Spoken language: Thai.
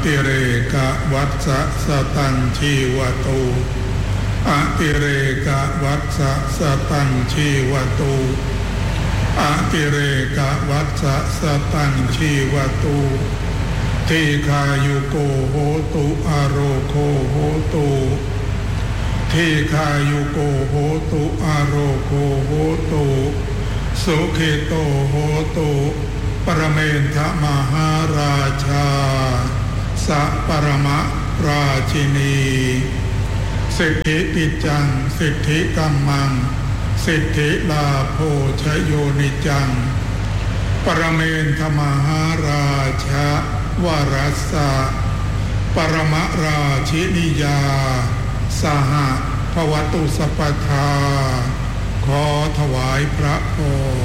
ติเรกวัฏสะสตังชีวตุอติเรกวัฏสะสตังชีวตุอติเรกวัฏสะสตังชีวตุทีฆายุโกโหตุอโรโคโหตุทีฆายุโกโหตุอโรโคโหตุสุขิโตโหตุปรเมนทมหาราชาสัพปรมราชินีสิทธิติจังสิทธิกัมมังสิทธิลาโภชโยนิจังปรเมนทมหาราชาวรัสสะปรมราชินิยาสหภวตุสัพพทาขอถวายพระพร